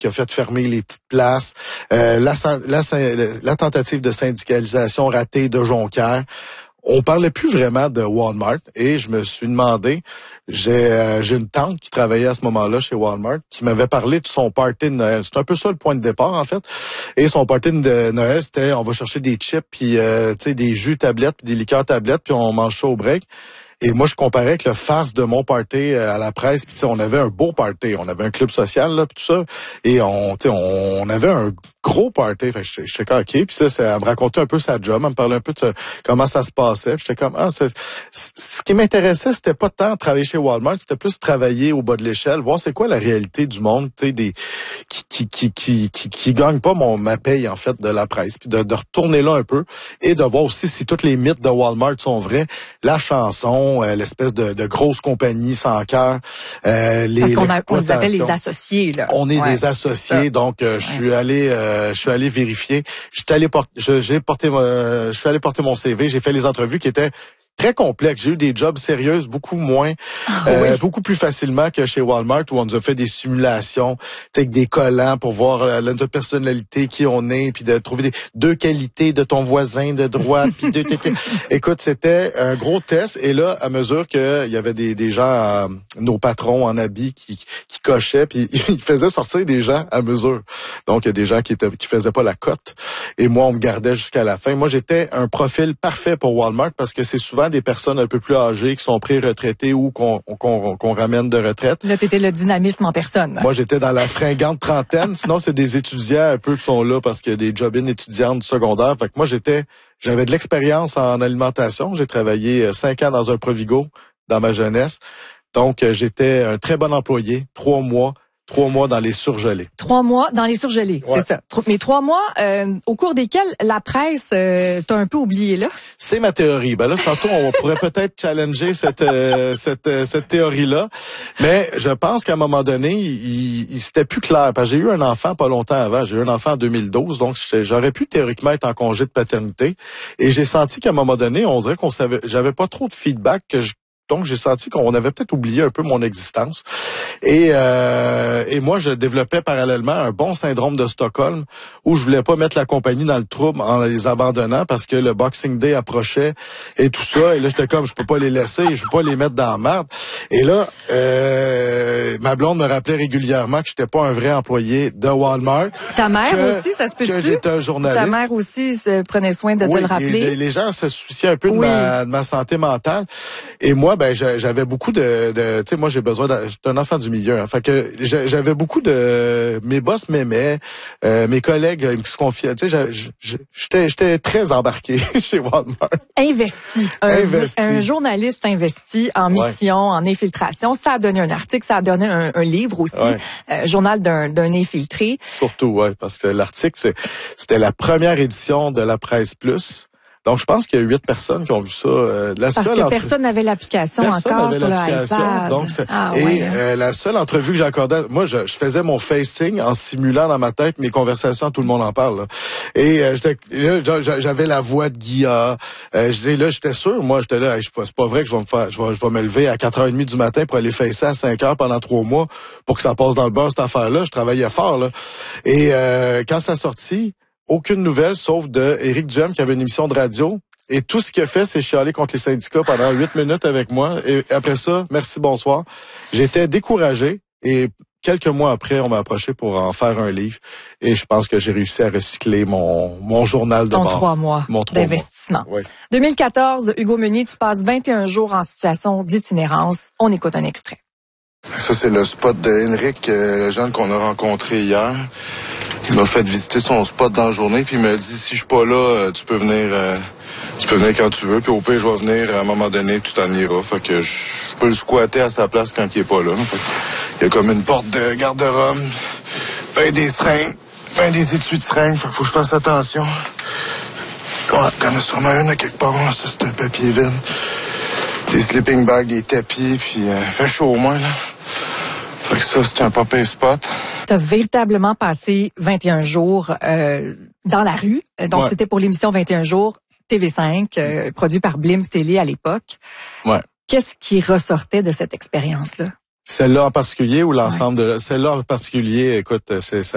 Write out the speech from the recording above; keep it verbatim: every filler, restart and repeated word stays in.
qui a fait fermer les petites places, euh, la, la, la tentative de syndicalisation ratée de Jonquière. On parlait plus vraiment de Walmart et je me suis demandé, j'ai euh, j'ai une tante qui travaillait à ce moment-là chez Walmart qui m'avait parlé de son party de Noël. C'est un peu ça le point de départ en fait. Et son party de Noël, c'était on va chercher des chips puis euh, tu sais des jus tablettes, puis des liqueurs tablettes puis on mange ça au break. Et moi, je comparais avec le face de mon party à la presse. Puis, tu sais, on avait un beau party. On avait un club social, là, puis tout ça. Et on, tu sais, on avait un gros party. Fait que j'étais comme, OK. Puis ça, ça, elle me racontait un peu sa job. Elle me parlait un peu de comment ça se passait. Puis j'étais comme, ah, c'est, ce qui m'intéressait, c'était pas tant travailler chez Walmart, c'était plus travailler au bas de l'échelle, voir c'est quoi la réalité du monde, tu sais, des, qui, qui, qui, qui, qui, qui gagne pas mon, ma paye, en fait, de la presse. Puis de, de retourner là un peu et de voir aussi si tous les mythes de Walmart sont vrais. La chanson, Euh, l'espèce de, de grosse compagnie sans cœur, euh, les Parce qu'on a, on les appelle les associés là. On est ouais, des associés, donc euh, ouais. je suis allé, euh, je suis allé vérifier. J'étais allé porter, j'ai porté, euh, je suis allé porter mon C V. J'ai fait les entrevues qui étaient très complexe. J'ai eu des jobs sérieux, beaucoup moins, ah, euh, oui. beaucoup plus facilement que chez Walmart où on nous a fait des simulations, avec des collants pour voir euh, notre personnalité, qui on est, puis de trouver des deux qualités de ton voisin de droite. Puis de, écoute, c'était un gros test. Et là, à mesure que il y avait des, des gens, euh, nos patrons en habits qui, qui cochaient, puis ils faisaient sortir des gens à mesure. Donc, il y a des gens qui étaient, qui faisaient pas la cote. Et moi, on me gardait jusqu'à la fin. Moi, j'étais un profil parfait pour Walmart parce que c'est souvent des personnes un peu plus âgées qui sont pré-retraitées ou qu'on, qu'on, qu'on ramène de retraite. Là, t'étais le dynamisme en personne. Moi, j'étais dans la fringante trentaine. Sinon, c'est des étudiants un peu qui sont là parce qu'il y a des job-in étudiantes du secondaire. Fait que moi, j'étais, j'avais de l'expérience en alimentation. J'ai travaillé cinq ans dans un Provigo dans ma jeunesse. Donc, j'étais un très bon employé. Trois mois. Trois mois dans les surgelés. Trois mois dans les surgelés, ouais. C'est ça. Mais trois mois euh, au cours desquels la presse euh, t'a un peu oublié là. C'est ma théorie. Ben là, tantôt on pourrait peut-être challenger cette euh, cette euh, cette théorie-là, mais je pense qu'à un moment donné, il, il c'était plus clair. Parce que j'ai eu un enfant pas longtemps avant. J'ai eu un enfant en deux mille douze, donc j'aurais pu théoriquement être en congé de paternité. Et j'ai senti qu'à un moment donné, on dirait qu'on savait, j'avais pas trop de feedback que je Donc, j'ai senti qu'on avait peut-être oublié un peu mon existence. Et euh, et moi, je développais parallèlement un bon syndrome de Stockholm où je voulais pas mettre la compagnie dans le trouble en les abandonnant parce que le Boxing Day approchait et tout ça. Et là, j'étais comme, je peux pas les laisser, je peux pas les mettre dans la merde. Et là, euh, ma blonde me rappelait régulièrement que j'étais pas un vrai employé de Walmart. Ta mère que, aussi, ça se peut-tu? Que j'étais un journaliste. Ta mère aussi se prenait soin de oui, te le rappeler. Les, les gens se souciaient un peu de, oui. ma, de ma santé mentale. Et moi, ben, j'avais beaucoup de, de tu sais, moi, j'ai besoin de, j'étais un enfant du milieu, hein, fait que j'avais beaucoup de, mes boss m'aimaient, euh, mes collègues ils me confiaient, tu sais, j'étais, j'étais très embarqué chez Walmart. Investi. Un, investi. Un journaliste investi en mission, ouais. en infiltration. Ça a donné un article, ça a donné un, un livre aussi, ouais. euh, journal d'un, d'un infiltré. Surtout, ouais, parce que l'article, c'est, c'était la première édition de la Presse Plus. Donc, je pense qu'il y a huit personnes qui ont vu ça. Euh, la Parce seule que entre... personne n'avait l'application personne encore avait sur l'application, l'iPad. Donc ah, et ouais. euh, la seule entrevue que j'accordais, moi, je, je faisais mon facing en simulant dans ma tête mes conversations, tout le monde en parle. Là. Et euh, j'étais, là, j'avais la voix de Guy A. Euh, je disais, là, j'étais sûr, moi, j'étais là, hey, c'est pas vrai que je vais me faire, je vais, je vais me lever à quatre heures trente du matin pour aller facer à cinq heures pendant trois mois pour que ça passe dans le beurre, cette affaire-là. Je travaillais fort, là. Et euh, quand ça sortit, aucune nouvelle, sauf de Éric Duhem qui avait une émission de radio. Et tout ce qu'il a fait, c'est chialer contre les syndicats pendant huit minutes avec moi. Et après ça, merci, bonsoir. J'étais découragé. Et quelques mois après, on m'a approché pour en faire un livre. Et je pense que j'ai réussi à recycler mon, mon journal de Ton bord. trois mois mon trois d'investissement. Mois. Oui. deux mille quatorze, Hugo Meunier, tu passes vingt et un jours en situation d'itinérance. On écoute un extrait. Ça, c'est le spot de Henrik, le jeune qu'on a rencontré hier. Il m'a fait visiter son spot dans la journée, puis il m'a dit, si je suis pas là, tu peux venir... Euh, Tu peux venir quand tu veux, puis au pire, je vais venir à un moment donné, tu t'en iras. Fait que je peux le squatter à sa place quand il est pas là. Fait que il y a comme une porte de garde-robe, ben des seringues, ben des étuis de seringues. Fait que faut que je fasse attention. Ouais, il y en a sûrement une à quelque part. Ça, c'est un papier vide. Des sleeping bags, des tapis, puis euh, fait chaud au moins, là. Fait que ça, c'est un papier spot. Tu as véritablement passé vingt et un jours euh, dans la rue. Donc, ouais. C'était pour l'émission vingt et un jours. T V cinq, euh, produit par Blim Télé à l'époque. Ouais. Qu'est-ce qui ressortait de cette expérience-là? Celle-là en particulier ou l'ensemble ouais. de... Celle-là en particulier, écoute, c'est ça.